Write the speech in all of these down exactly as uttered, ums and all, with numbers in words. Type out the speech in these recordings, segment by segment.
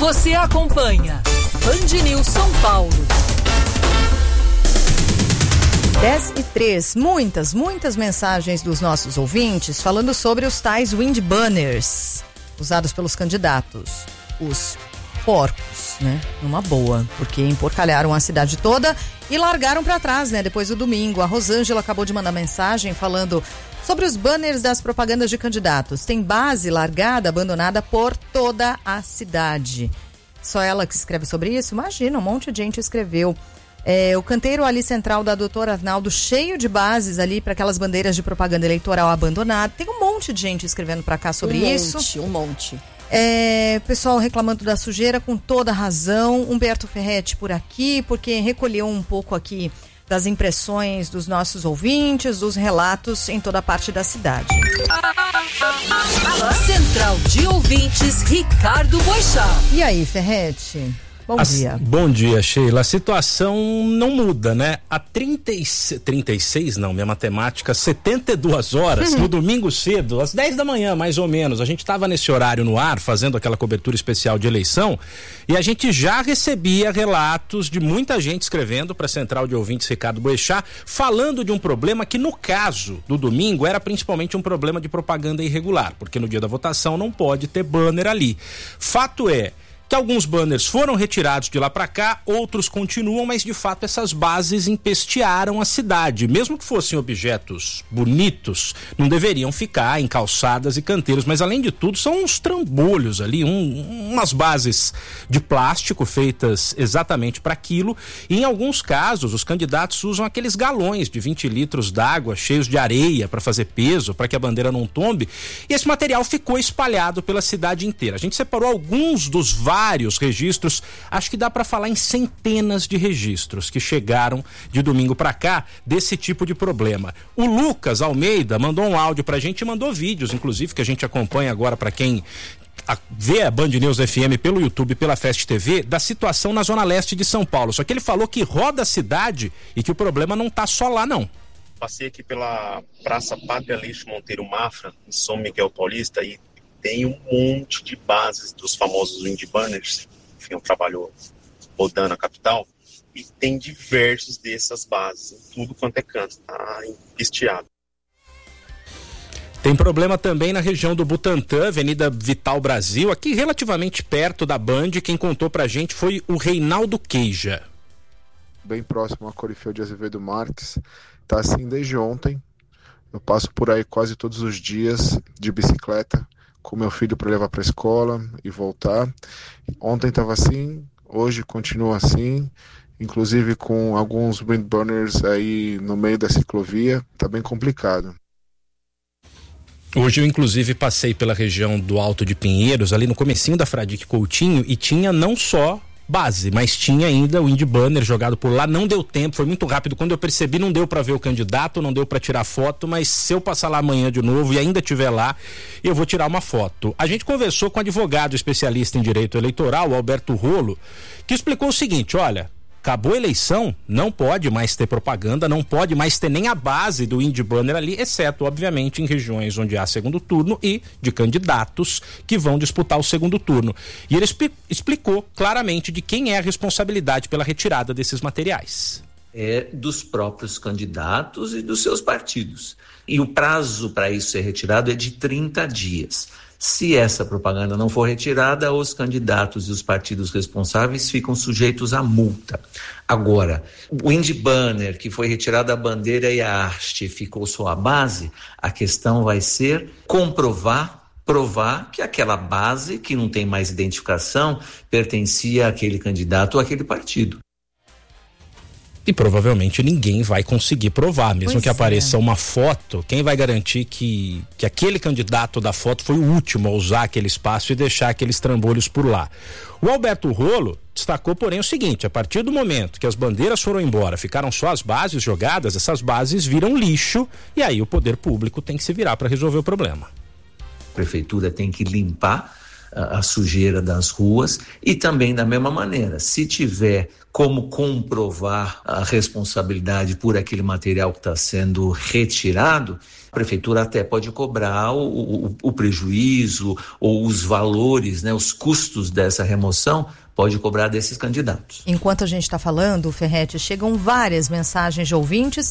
Você acompanha Band News São Paulo. dez e três, muitas, muitas mensagens dos nossos ouvintes falando sobre os tais wind banners usados pelos candidatos, os porcos, né? Numa boa, porque emporcalharam a cidade toda e largaram para trás, né? Depois do domingo. A Rosângela acabou de mandar mensagem falando sobre os banners das propagandas de candidatos. Tem base largada, abandonada por toda a cidade. Só ela que escreve sobre isso? Imagina, um monte de gente escreveu. É, o canteiro ali central da doutora Arnaldo, cheio de bases ali para aquelas bandeiras de propaganda eleitoral abandonadas. Tem um monte de gente escrevendo para cá sobre um isso. Monte, um monte. É, pessoal reclamando da sujeira com toda razão. Humberto Ferretti por aqui, porque recolheu um pouco aqui das impressões dos nossos ouvintes, dos relatos em toda a parte da cidade. Central de Ouvintes, Ricardo Boixá. E aí, Ferretti? Bom As, dia. Bom dia, Sheila. A situação não muda, né? Há trinta e seis, trinta e seis, não, minha matemática, setenta e duas horas, uhum. No domingo cedo, às dez da manhã, mais ou menos, a gente estava nesse horário no ar, fazendo aquela cobertura especial de eleição, e a gente já recebia relatos de muita gente escrevendo para a Central de Ouvintes Ricardo Boixá, falando de um problema que, no caso do domingo, era principalmente um problema de propaganda irregular, porque no dia da votação não pode ter banner ali. Fato é que alguns banners foram retirados de lá para cá, outros continuam, mas de fato essas bases empestearam a cidade. Mesmo que fossem objetos bonitos, não deveriam ficar em calçadas e canteiros, mas além de tudo são uns trambolhos ali, um, umas bases de plástico feitas exatamente para aquilo, e em alguns casos os candidatos usam aqueles galões de vinte litros d'água cheios de areia para fazer peso, para que a bandeira não tombe, e esse material ficou espalhado pela cidade inteira. A gente separou alguns dos vários vários registros, acho que dá para falar em centenas de registros que chegaram de domingo para cá desse tipo de problema. O Lucas Almeida mandou um áudio pra gente e mandou vídeos, inclusive, que a gente acompanha agora para quem a, vê a Band News F M pelo YouTube, pela Fest T V, da situação na Zona Leste de São Paulo. Só que ele falou que roda a cidade e que o problema não tá só lá, não. Passei aqui pela Praça Pátria Lixo Monteiro Mafra, em São Miguel Paulista, e tem um monte de bases dos famosos wind banners, enfim, um trabalho rodando a capital, e tem diversos dessas bases, em tudo quanto é canto, tá empesteado. Tem problema também na região do Butantã, Avenida Vital Brasil, aqui relativamente perto da Band. Quem contou pra gente foi o Reinaldo Queija. Bem próximo a Corifeu de Azevedo Marques, tá assim desde ontem. Eu passo por aí quase todos os dias de bicicleta, com meu filho para levar para a escola e voltar. Ontem estava assim, hoje continua assim, inclusive com alguns wind banners aí no meio da ciclovia, tá bem complicado. Hoje eu inclusive passei pela região do Alto de Pinheiros, ali no comecinho da Fradique Coutinho, e tinha não só base, mas tinha ainda o wind banner jogado por lá. Não deu tempo, foi muito rápido. Quando eu percebi, não deu para ver o candidato, não deu para tirar foto, mas se eu passar lá amanhã de novo e ainda estiver lá, eu vou tirar uma foto. A gente conversou com um advogado especialista em direito eleitoral, o Alberto Rolo, que explicou o seguinte: olha, acabou a eleição, não pode mais ter propaganda, não pode mais ter nem a base do wind banner ali, exceto, obviamente, em regiões onde há segundo turno e de candidatos que vão disputar o segundo turno. E ele expli- explicou claramente de quem é a responsabilidade pela retirada desses materiais. É dos próprios candidatos e dos seus partidos. E o prazo para isso ser retirado é de trinta dias. Se essa propaganda não for retirada, os candidatos e os partidos responsáveis ficam sujeitos à multa. Agora, o wind banner, que foi retirada a bandeira e a haste, ficou só a base, a questão vai ser comprovar, provar que aquela base, que não tem mais identificação, pertencia àquele candidato ou àquele partido. E provavelmente ninguém vai conseguir provar, mesmo pois que apareça é. uma foto. Quem vai garantir que, que aquele candidato da foto foi o último a usar aquele espaço e deixar aqueles trambolhos por lá? O Alberto Rolo destacou, porém, o seguinte: a partir do momento que as bandeiras foram embora, ficaram só as bases jogadas, essas bases viram lixo, e aí o poder público tem que se virar para resolver o problema. A prefeitura tem que limpar a, a sujeira das ruas. E também da mesma maneira, se tiver como comprovar a responsabilidade por aquele material que está sendo retirado, a prefeitura até pode cobrar o, o, o prejuízo ou os valores, né, os custos dessa remoção, pode cobrar desses candidatos. Enquanto a gente está falando, Ferretti, chegam várias mensagens de ouvintes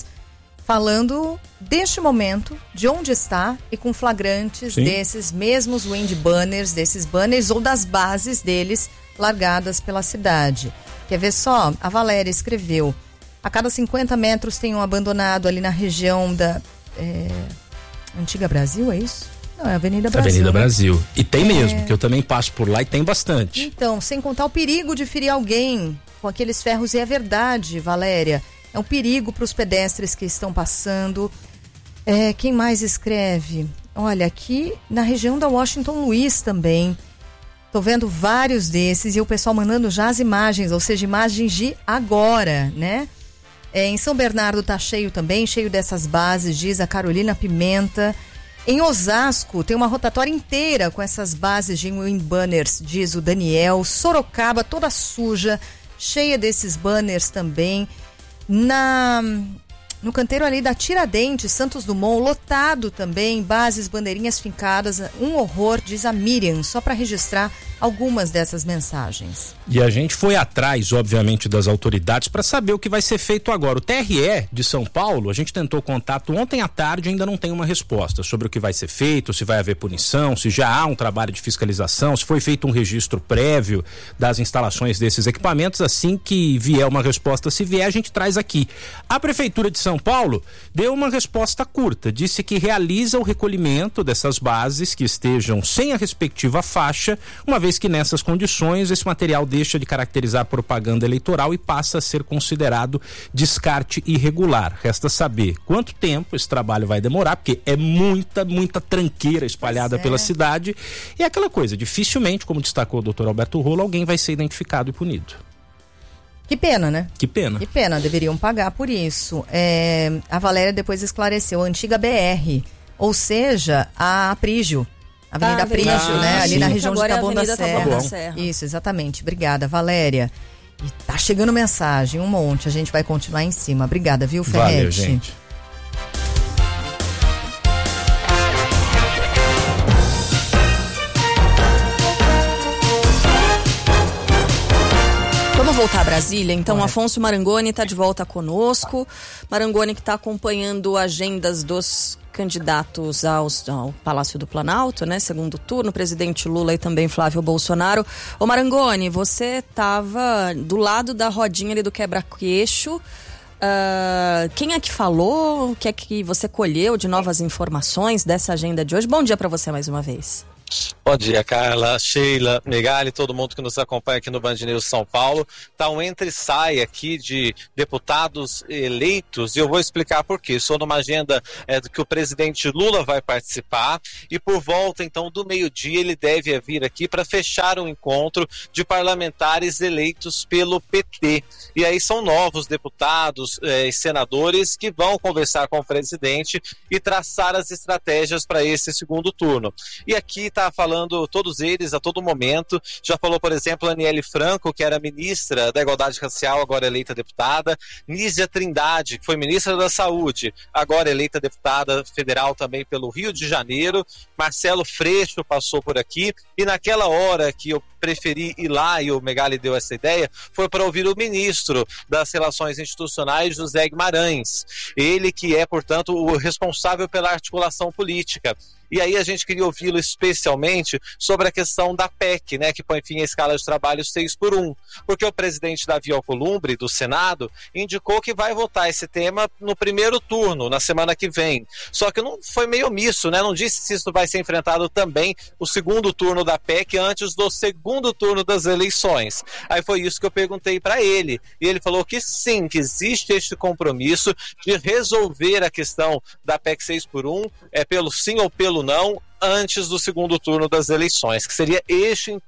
falando deste momento, de onde está e com flagrantes Sim. desses mesmos wind banners, desses banners ou das bases deles largadas pela cidade. Quer ver só? A Valéria escreveu: a cada cinquenta metros tem um abandonado ali na região da é, Antiga Brasil, é isso? Não, é Avenida Brasil. Avenida né? Brasil. E tem é... mesmo, que eu também passo por lá e tem bastante. Então, sem contar o perigo de ferir alguém com aqueles ferros, e é verdade, Valéria. É um perigo para os pedestres que estão passando. É, quem mais escreve? Olha, aqui na região da Washington Luiz também. Tô vendo vários desses e o pessoal mandando já as imagens, ou seja, imagens de agora, né? É, em São Bernardo tá cheio também, cheio dessas bases, diz a Carolina Pimenta. Em Osasco tem uma rotatória inteira com essas bases de wind banners, diz o Daniel. Sorocaba toda suja, cheia desses banners também. Na... No canteiro ali da Tiradentes, Santos Dumont, lotado também, bases, bandeirinhas fincadas, um horror, diz a Miriam, só para registrar algumas dessas mensagens. E a gente foi atrás, obviamente, das autoridades para saber o que vai ser feito agora. O T R E de São Paulo, a gente tentou contato ontem à tarde, ainda não tem uma resposta sobre o que vai ser feito, se vai haver punição, se já há um trabalho de fiscalização, se foi feito um registro prévio das instalações desses equipamentos. Assim que vier uma resposta, se vier, a gente traz aqui. A Prefeitura de São Paulo deu uma resposta curta, disse que realiza o recolhimento dessas bases que estejam sem a respectiva faixa, uma vez que nessas condições esse material deixa de caracterizar propaganda eleitoral e passa a ser considerado descarte irregular. Resta saber quanto tempo esse trabalho vai demorar, porque é muita, muita tranqueira espalhada é. pela cidade, e é aquela coisa, dificilmente, como destacou o doutor Alberto Rolo, alguém vai ser identificado e punido. Que pena, né? Que pena. Que pena, deveriam pagar por isso. É, a Valéria depois esclareceu, a antiga B R, ou seja, a Aprígio. Avenida ah, Aprígio, ah, né? Ali sim. na região Agora de Taboão da, da Serra. Serra. Isso, exatamente. Obrigada, Valéria. E tá chegando mensagem, um monte. A gente vai continuar em cima. Obrigada, viu, Ferretti? Valeu, gente. Vamos voltar a Brasília, então. Afonso Marangoni está de volta conosco. Marangoni que está acompanhando agendas dos candidatos aos, ao Palácio do Planalto, né? Segundo turno, presidente Lula e também Flávio Bolsonaro. Ô Marangoni, você estava do lado da rodinha ali do quebra-queixo. Uh, quem é que falou? O que é que você colheu de novas informações dessa agenda de hoje? Bom dia para você mais uma vez. Bom dia, Carla, Sheila, Megali, todo mundo que nos acompanha aqui no Band News São Paulo. Tá um entra e sai aqui de deputados eleitos e eu vou explicar por quê. Estou numa agenda é, que o presidente Lula vai participar e por volta então do meio-dia ele deve vir aqui para fechar um encontro de parlamentares eleitos pelo P T. E aí são novos deputados é, e senadores que vão conversar com o presidente e traçar as estratégias para esse segundo turno. E aqui está falando todos eles a todo momento. Já falou, por exemplo, Aniele Franco, que era ministra da Igualdade Racial, agora eleita deputada. Nízia Trindade, que foi ministra da Saúde, agora eleita deputada federal também pelo Rio de Janeiro. Marcelo Freixo passou por aqui. E naquela hora que eu preferi ir lá, e o Megali deu essa ideia, foi para ouvir o ministro das Relações Institucionais, José Guimarães. Ele que é, portanto, o responsável pela articulação política. E aí a gente queria ouvi-lo especialmente sobre a questão da P E C, né, que põe fim à escala de trabalho seis por um, porque o presidente Davi Alcolumbre, do Senado, indicou que vai votar esse tema no primeiro turno, na semana que vem. Só que não foi meio omisso, né, não disse se isso vai ser enfrentado também o segundo turno da P E C antes do segundo turno das eleições. Aí foi isso que eu perguntei para ele, e ele falou que sim, que existe este compromisso de resolver a questão da P E C seis por um, é pelo sim ou pelo não, antes do segundo turno das eleições, que seria este, então,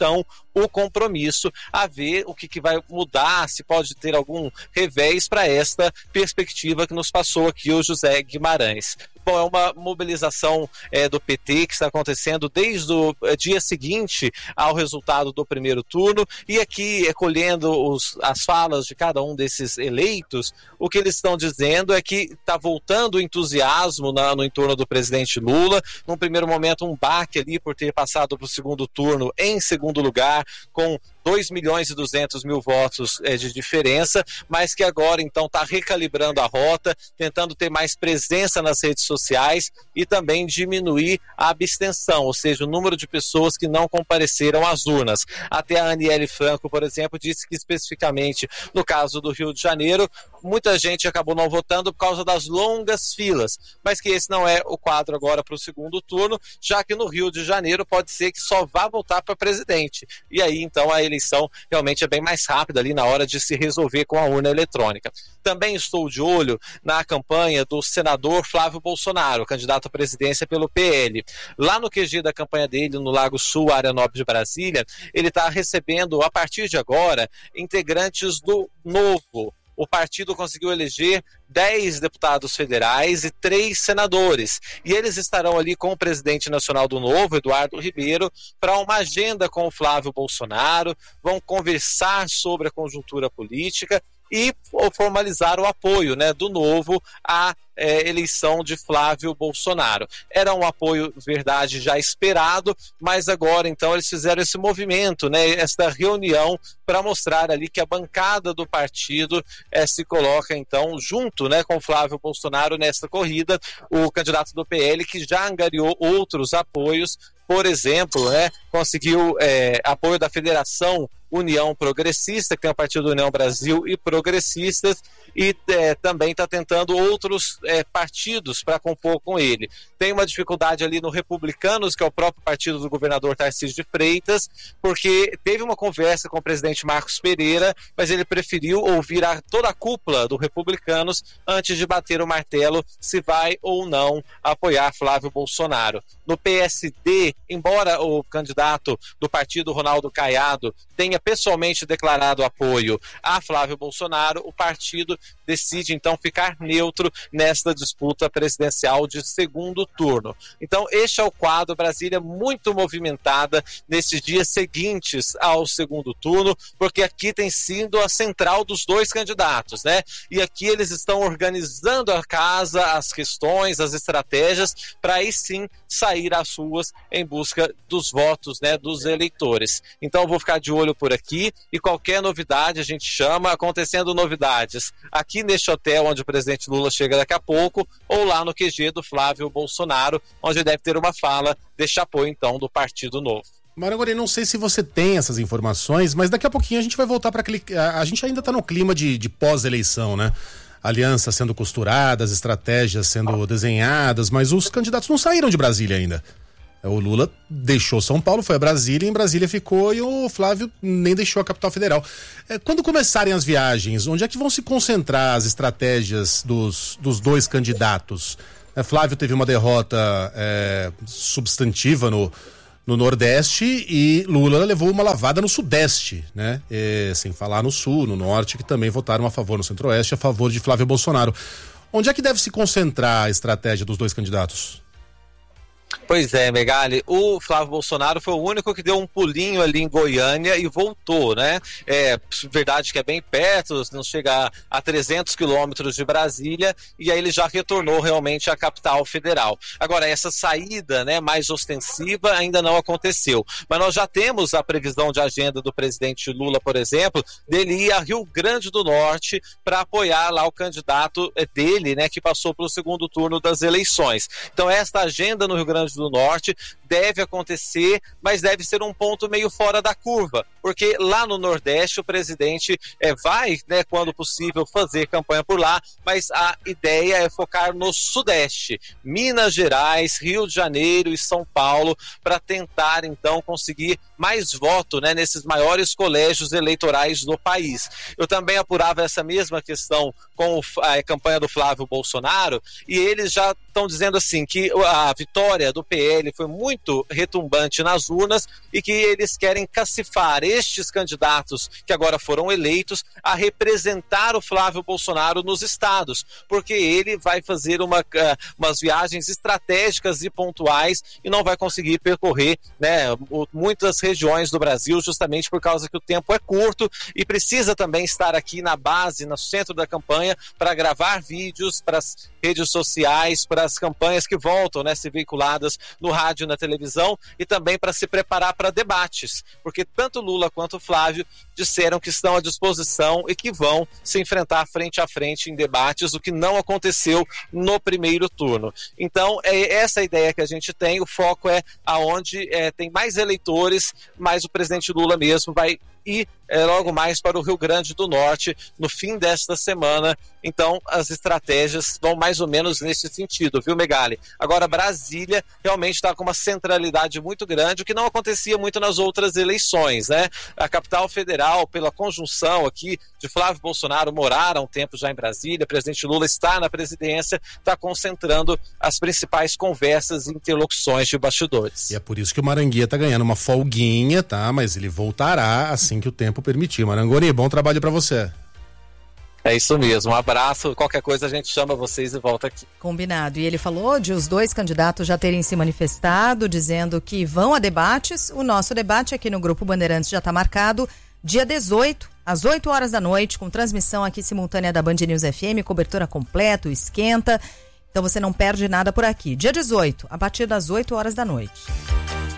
o compromisso, a ver o que, que vai mudar, se pode ter algum revés para esta perspectiva que nos passou aqui o José Guimarães. Bom, é uma mobilização é, do P T que está acontecendo desde o dia seguinte ao resultado do primeiro turno, e aqui, recolhendo os, as falas de cada um desses eleitos, o que eles estão dizendo é que está voltando o entusiasmo na, no entorno do presidente Lula. Num primeiro momento, um baque ali por ter passado para o segundo turno em segundo lugar, com dois milhões e duzentos mil votos é, de diferença, mas que agora então está recalibrando a rota, tentando ter mais presença nas redes sociais e também diminuir a abstenção, ou seja, o número de pessoas que não compareceram às urnas. Até a Aniele Franco, por exemplo, disse que especificamente no caso do Rio de Janeiro, muita gente acabou não votando por causa das longas filas, mas que esse não é o quadro agora para o segundo turno, já que no Rio de Janeiro pode ser que só vá votar para presidente, e aí então a eleição realmente é bem mais rápida ali na hora de se resolver com a urna eletrônica. Também estou de olho na campanha do senador Flávio Bolsonaro, candidato à presidência pelo P L. Lá no Q G da campanha dele, no Lago Sul, área nobre de Brasília, ele está recebendo, a partir de agora, integrantes do Novo. O partido conseguiu eleger dez deputados federais e três senadores. E eles estarão ali com o presidente nacional do Novo, Eduardo Ribeiro, para uma agenda com o Flávio Bolsonaro, vão conversar sobre a conjuntura política e formalizar o apoio, né, do Novo à é, eleição de Flávio Bolsonaro. Era um apoio, verdade, já esperado, mas agora então eles fizeram esse movimento, né, esta reunião para mostrar ali que a bancada do partido é, se coloca então junto, né, com Flávio Bolsonaro nesta corrida. O candidato do P L, que já angariou outros apoios, por exemplo, né, conseguiu é, apoio da Federação União Progressista, que tem o partido União Brasil e Progressistas, e é, também está tentando outros é, partidos para compor com ele. Tem uma dificuldade ali no Republicanos, que é o próprio partido do governador Tarcísio de Freitas, porque teve uma conversa com o presidente Marcos Pereira, mas ele preferiu ouvir a, toda a cúpula do Republicanos antes de bater o martelo se vai ou não apoiar Flávio Bolsonaro. No P S D, embora o candidato do partido Ronaldo Caiado tenha pessoalmente declarado apoio a Flávio Bolsonaro, o partido decide então ficar neutro nesta disputa presidencial de segundo turno. Então este é o quadro, Brasília muito movimentada nesses dias seguintes ao segundo turno, porque aqui tem sido a central dos dois candidatos, né? E aqui eles estão organizando a casa, as questões, as estratégias, para aí sim sair às ruas em busca dos votos, né, dos eleitores. Então eu vou ficar de olho por aqui e qualquer novidade a gente chama, acontecendo novidades aqui neste hotel onde o presidente Lula chega daqui a pouco, ou lá no Q G do Flávio Bolsonaro, onde deve ter uma fala deste apoio então do Partido Novo. Marangoni, não sei se você tem essas informações, mas daqui a pouquinho a gente vai voltar para aquele... A gente ainda está no clima de, de pós-eleição, né? Alianças sendo costuradas, estratégias sendo desenhadas, mas os candidatos não saíram de Brasília ainda. O Lula deixou São Paulo, foi a Brasília, em Brasília ficou, e o Flávio nem deixou a capital federal. Quando começarem as viagens, onde é que vão se concentrar as estratégias dos, dos dois candidatos? Flávio teve uma derrota é, substantiva no, no Nordeste e Lula levou uma lavada no Sudeste, né? E, sem falar no Sul, no Norte, que também votaram a favor, no Centro-Oeste, a favor de Flávio Bolsonaro. Onde é que deve se concentrar a estratégia dos dois candidatos? Pois é, Megali, o Flávio Bolsonaro foi o único que deu um pulinho ali em Goiânia e voltou, né? É verdade que é bem perto, não chega a trezentos quilômetros de Brasília, e aí ele já retornou realmente à capital federal. Agora, essa saída, né, mais ostensiva ainda não aconteceu, mas nós já temos a previsão de agenda do presidente Lula, por exemplo, dele ir a Rio Grande do Norte para apoiar lá o candidato dele, né, que passou pelo segundo turno das eleições. Então, esta agenda no Rio Grande do Norte deve acontecer, mas deve ser um ponto meio fora da curva, porque porque lá no Nordeste o presidente é, vai, né, quando possível, fazer campanha por lá, mas a ideia é focar no Sudeste, Minas Gerais, Rio de Janeiro e São Paulo, para tentar então conseguir mais voto, né, nesses maiores colégios eleitorais do país. Eu também apurava essa mesma questão com a campanha do Flávio Bolsonaro, e eles já estão dizendo assim que a vitória do P L foi muito retumbante nas urnas e que eles querem cacifar estes candidatos que agora foram eleitos a representar o Flávio Bolsonaro nos estados, porque ele vai fazer uma, umas viagens estratégicas e pontuais e não vai conseguir percorrer, né, muitas regiões do Brasil, justamente por causa que o tempo é curto e precisa também estar aqui na base, no centro da campanha, para gravar vídeos para as redes sociais, para as campanhas que voltam, né, ser veiculadas no rádio e na televisão, e também para se preparar para debates, porque tanto Lula quanto Flávio disseram que estão à disposição e que vão se enfrentar frente a frente em debates, o que não aconteceu no primeiro turno. Então, é essa a ideia que a gente tem, o foco é aonde é, tem mais eleitores, mas o presidente Lula mesmo vai ir é, logo mais para o Rio Grande do Norte no fim desta semana. Então as estratégias vão mais ou menos nesse sentido, viu, Megali? Agora Brasília realmente está com uma centralidade muito grande, o que não acontecia muito nas outras eleições, né? A capital federal, pela conjunção aqui de Flávio Bolsonaro morar há um tempo já em Brasília, o presidente Lula está na presidência, está concentrando as principais conversas e interlocuções de bastidores. E é por isso que o Maranguia está ganhando uma folguinha, tá? Mas ele voltará assim que o tempo permitir. Marangoni, bom trabalho para você. É isso mesmo, um abraço, qualquer coisa a gente chama vocês e volta aqui. Combinado. E ele falou de os dois candidatos já terem se manifestado, dizendo que vão a debates. O nosso debate aqui no Grupo Bandeirantes já está marcado dia dezoito, às oito horas da noite, com transmissão aqui simultânea da Band News F M, cobertura completa, esquenta. Então você não perde nada por aqui. Dia dezoito, a partir das oito horas da noite.